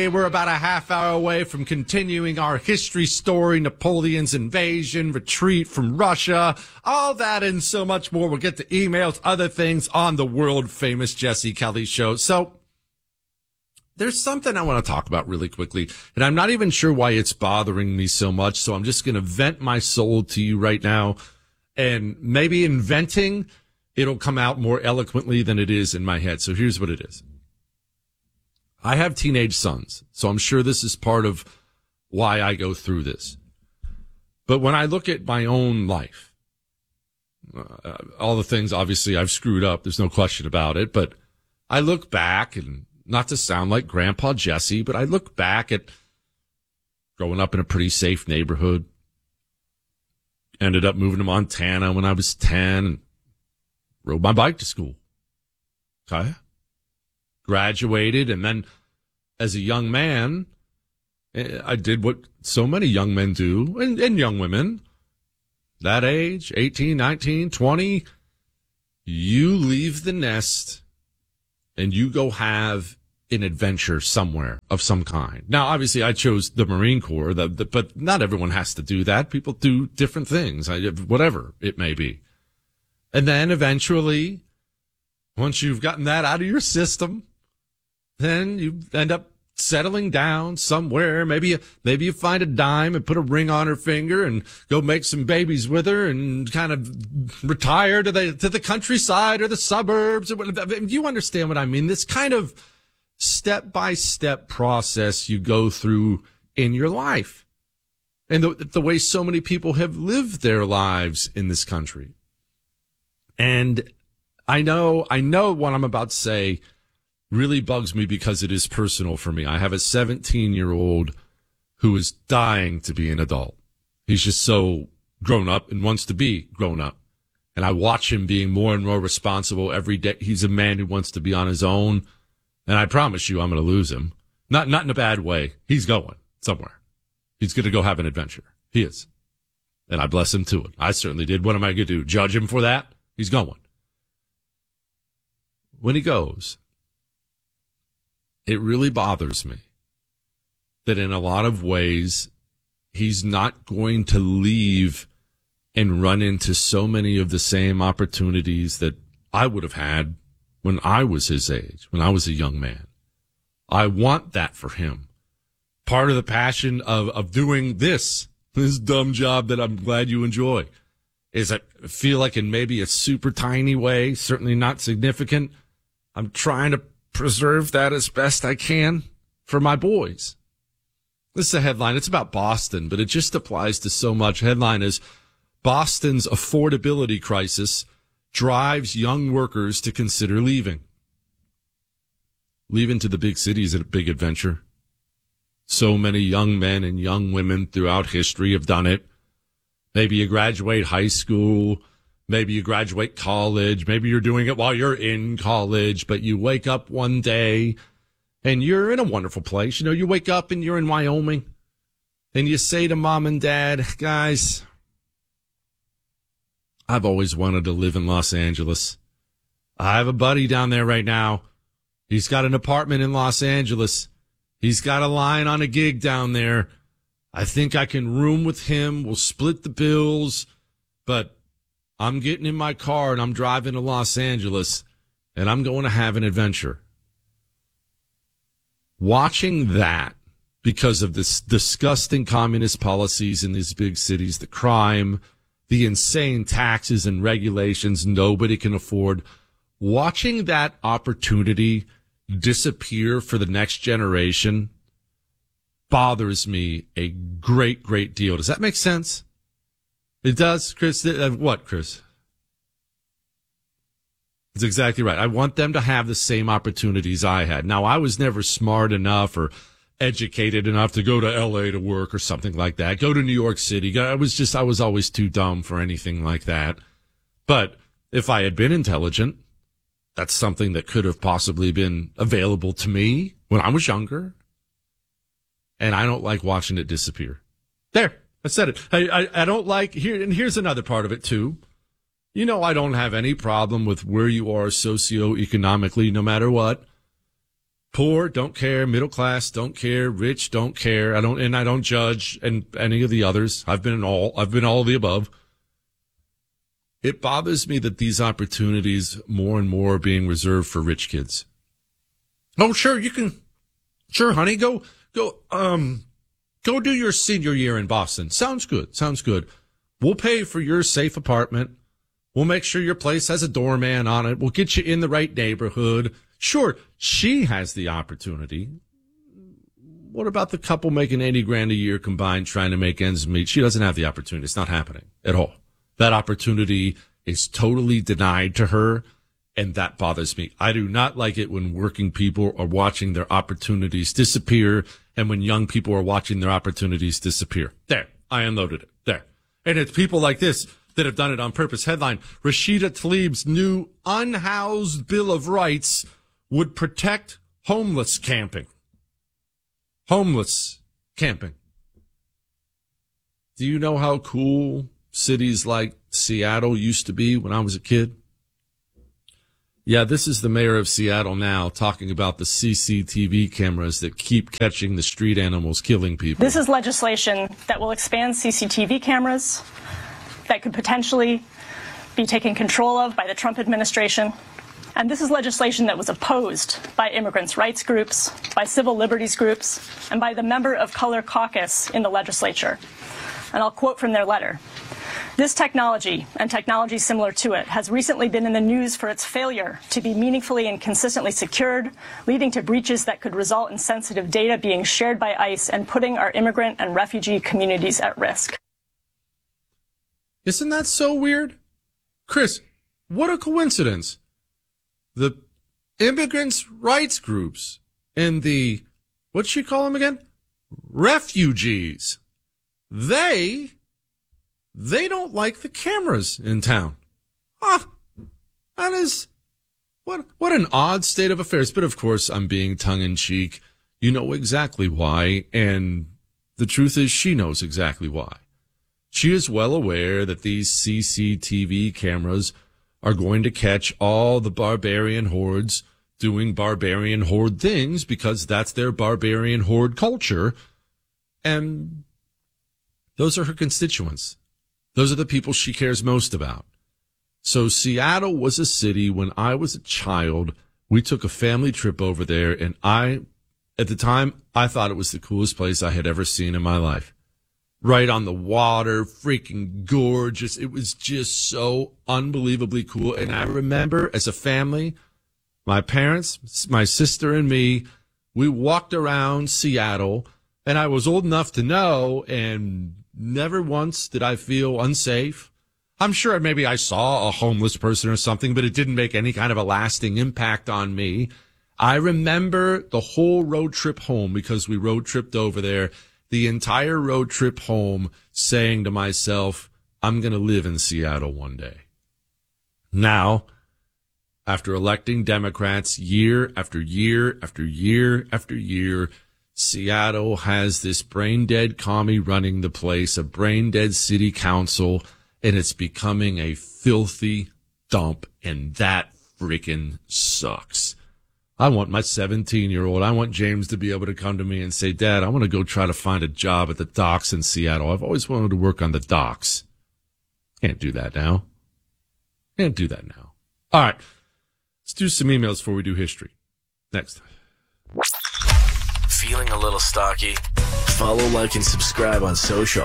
we're about a half hour away from continuing our history story, Napoleon's invasion, retreat from Russia, all that and so much more. We'll get to emails, other things on the world-famous Jesse Kelly Show. So there's something I want to talk about really quickly, and I'm not even sure why it's bothering me so much, so I'm just going to vent my soul to you right now, and maybe in venting, it'll come out more eloquently than it is in my head. So here's what it is. I have teenage sons, so I'm sure this is part of why I go through this. But when I look at my own life, all the things obviously I've screwed up, there's no question about it, but I look back, and not to sound like Grandpa Jesse, but I look back at growing up in a pretty safe neighborhood, ended up moving to Montana when I was 10, and rode my bike to school. Okay? Graduated, and then as a young man, I did what so many young men do, and young women, that age, 18, 19, 20, you leave the nest and you go have an adventure somewhere of some kind. Now, obviously, I chose the Marine Corps, but not everyone has to do that. People do different things, whatever it may be. And then eventually, once you've gotten that out of your system, then you end up settling down somewhere. Maybe you find a dime and put a ring on her finger and go make some babies with her and kind of retire to the countryside or the suburbs. You understand what I mean? This kind of step-by-step process you go through in your life. And the way so many people have lived their lives in this country. And I know what I'm about to say really bugs me because it is personal for me. I have a 17-year-old who is dying to be an adult. He's just so grown up and wants to be grown up. And I watch him being more and more responsible every day. He's a man who wants to be on his own. And I promise you, I'm going to lose him. Not in a bad way. He's going somewhere. He's going to go have an adventure. He is. And I bless him to it. I certainly did. What am I going to do? Judge him for that? He's going. When he goes, it really bothers me that in a lot of ways, he's not going to leave and run into so many of the same opportunities that I would have had when I was his age, when I was a young man. I want that for him. Part of the passion of doing this dumb job that I'm glad you enjoy, is I feel like in maybe a super tiny way, certainly not significant, I'm trying to preserve that as best I can for my boys. This is a headline. It's about Boston, but it just applies to so much. Headline is, Boston's affordability crisis drives young workers to consider leaving. Leaving to the big city is a big adventure. So many young men and young women throughout history have done it. Maybe you graduate high school, maybe you graduate college, maybe you're doing it while you're in college, but you wake up one day and you're in a wonderful place. You know, you wake up and you're in Wyoming and you say to mom and dad, guys, I've always wanted to live in Los Angeles. I have a buddy down there right now. He's got an apartment in Los Angeles. He's got a line on a gig down there. I think I can room with him. We'll split the bills, but I'm getting in my car and I'm driving to Los Angeles and I'm going to have an adventure. Watching that, because of this disgusting communist policies in these big cities, the crime, the insane taxes and regulations nobody can afford, watching that opportunity disappear for the next generation bothers me a great, great deal. Does that make sense? It does, Chris. What, Chris? That's exactly right. I want them to have the same opportunities I had. Now, I was never smart enough or educated enough to go to L.A. to work or something like that. Go to New York City. I was always too dumb for anything like that. But if I had been intelligent, that's something that could have possibly been available to me when I was younger. And I don't like watching it disappear. There, I said it. I don't like here. And here's another part of it too. You know, I don't have any problem with where you are socioeconomically, no matter what. Poor, don't care. Middle class, don't care. Rich, don't care. I don't judge and any of the others. I've been all of the above. It bothers me that these opportunities more and more are being reserved for rich kids. Oh, sure, you can. Sure, honey, go do your senior year in Boston. Sounds good. We'll pay for your safe apartment. We'll make sure your place has a doorman on it. We'll get you in the right neighborhood. Sure, she has the opportunity. What about the couple making 80 grand a year combined trying to make ends meet? She doesn't have the opportunity. It's not happening at all. That opportunity is totally denied to her, and that bothers me. I do not like it when working people are watching their opportunities disappear and when young people are watching their opportunities disappear. There, I unloaded it. There. And it's people like this that have done it on purpose. Headline, Rashida Tlaib's new unhoused Bill of Rights would protect homeless camping. Homeless camping. Do you know how cool cities like Seattle used to be when I was a kid? Yeah, this is the mayor of Seattle now talking about the CCTV cameras that keep catching the street animals killing people. This is legislation that will expand CCTV cameras that could potentially be taken control of by the Trump administration. And this is legislation that was opposed by immigrants' rights groups, by civil liberties groups, and by the member of color caucus in the legislature. And I'll quote from their letter. This technology, and technology similar to it, has recently been in the news for its failure to be meaningfully and consistently secured, leading to breaches that could result in sensitive data being shared by ICE and putting our immigrant and refugee communities at risk. Isn't that so weird? Chris, what a coincidence. The immigrants' rights groups and the, what'd she call them again? Refugees. They don't like the cameras in town. That is, what an odd state of affairs. But of course, I'm being tongue-in-cheek. You know exactly why, and the truth is she knows exactly why. She is well aware that these CCTV cameras are going to catch all the barbarian hordes doing barbarian horde things because that's their barbarian horde culture. And those are her constituents. Those are the people she cares most about. So Seattle was a city when I was a child. We took a family trip over there, and at the time, I thought it was the coolest place I had ever seen in my life. Right on the water, freaking gorgeous. It was just so unbelievably cool. And I remember as a family, my parents, my sister and me, we walked around Seattle, and I was old enough to know, and never once did I feel unsafe. I'm sure maybe I saw a homeless person or something, but it didn't make any kind of a lasting impact on me. I remember the whole road trip home because we road tripped over there. The entire road trip home saying to myself, I'm going to live in Seattle one day. Now, after electing Democrats year after year after year after year, Seattle has this brain-dead commie running the place, a brain-dead city council, and it's becoming a filthy dump, and that freaking sucks. I want my 17-year-old, I want James to be able to come to me and say, Dad, I want to go try to find a job at the docks in Seattle. I've always wanted to work on the docks. Can't do that now. All right. Let's do some emails before we do history. Next. Feeling a little stocky? Follow, like, and subscribe on social.